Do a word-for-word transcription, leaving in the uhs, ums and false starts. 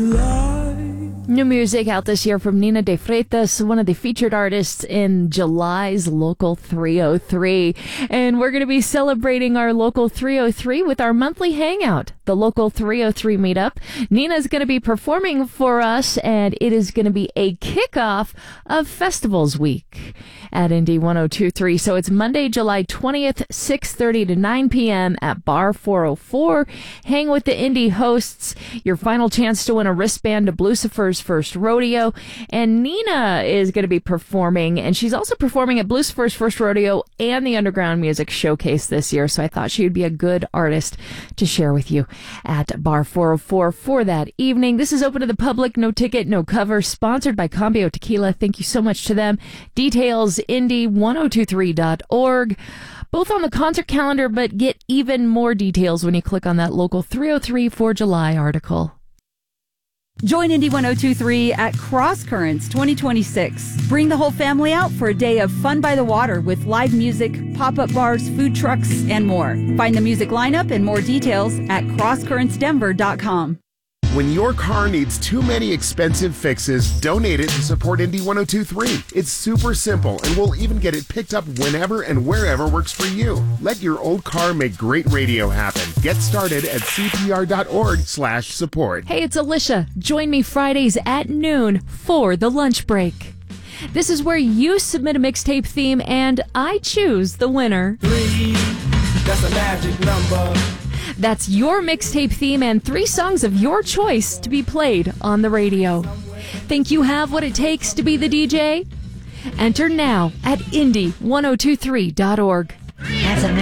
New music out this year from Nina de Freitas, one of the featured artists in July's Local three oh three. And we're going to be celebrating our Local three oh three with our monthly hangout, the Local three oh three meetup. Nina's going to be performing for us, and it is going to be a kickoff of Festivals Week at Indy one oh two point three. So it's Monday, July twentieth, six thirty to nine p.m. at Bar four oh four. Hang with the Indy hosts. Your final chance to win a wristband to Blucifer's First Rodeo. And Nina is going to be performing, and she's also performing at Blucifer's First Rodeo and the Underground Music Showcase this year. So I thought she would be a good artist to share with you at Bar four oh four for that evening. This is open to the public, no ticket, no cover, sponsored by Cambio Tequila. Thank you so much to them. Details, indy ten twenty-three dot org. Both on the concert calendar, but get even more details when you click on that Local three oh three for July article. Join Indy ten twenty-three at Cross Currents twenty twenty-six. Bring the whole family out for a day of fun by the water with live music, pop-up bars, food trucks, and more. Find the music lineup and more details at cross currents denver dot com. When your car needs too many expensive fixes, donate it to support Indy ten twenty-three. It's super simple, and we'll even get it picked up whenever and wherever works for you. Let your old car make great radio happen. Get started at c p r dot org slash support. Hey, it's Alicia. Join me Fridays at noon for the lunch break. This is where you submit a mixtape theme, and I choose the winner. Three, that's a magic number. That's your mixtape theme and three songs of your choice to be played on the radio. Think you have what it takes to be the D J? Enter now at indy ten twenty-three dot org. That's a